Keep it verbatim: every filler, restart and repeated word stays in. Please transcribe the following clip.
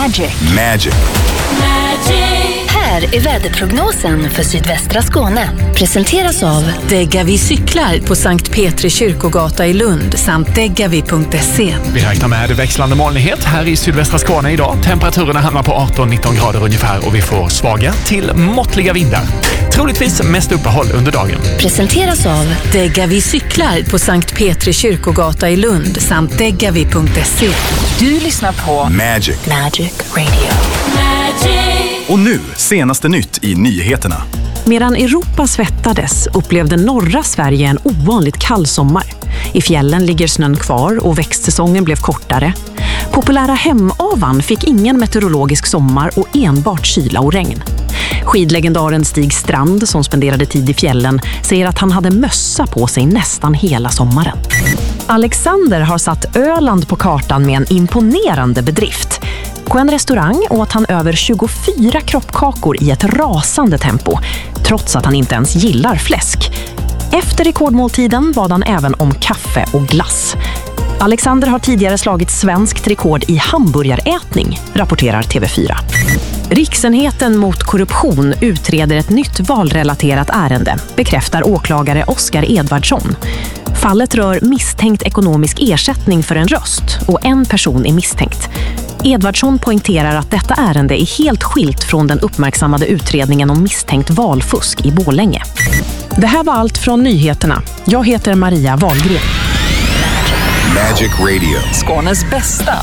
Magic. Magic. Här är väderprognosen för sydvästra Skåne. Presenteras av Degavi cyklar på Sankt Petri kyrkogata i Lund samt degavi punkt se. Vi räknar med växlande molnighet här i sydvästra Skåne idag. Temperaturerna hamnar på arton nitton grader ungefär och vi får svaga till måttliga vindar. Troligtvis mest uppehåll under dagen. Presenteras av Degavi cyklar på Sankt Petri kyrkogata i Lund samt degavi punkt se. Du lyssnar på Magic. Magic Radio. Och nu, senaste nytt i nyheterna. Medan Europa svettades upplevde norra Sverige en ovanligt kall sommar. I fjällen ligger snön kvar och växtsäsongen blev kortare. Populära Hemavan fick ingen meteorologisk sommar och enbart kyla och regn. Skidlegendaren Stig Strand, som spenderade tid i fjällen, säger att han hade mössa på sig nästan hela sommaren. Alexander har satt Öland på kartan med en imponerande bedrift. På en restaurang åt han över tjugofyra kroppkakor i ett rasande tempo, trots att han inte ens gillar fläsk. Efter rekordmåltiden bad han även om kaffe och glass. Alexander har tidigare slagit svenskt rekord i hamburgarätning, rapporterar T V fyra. Riksenheten mot korruption utreder ett nytt valrelaterat ärende, bekräftar åklagare Oskar Edvardsson. Fallet rör misstänkt ekonomisk ersättning för en röst och en person är misstänkt. Edvardsson poängterar att detta ärende är helt skilt från den uppmärksammade utredningen om misstänkt valfusk i Borlänge. Det här var allt från nyheterna. Jag heter Maria Wahlgren. Magic Radio. Skånes bästa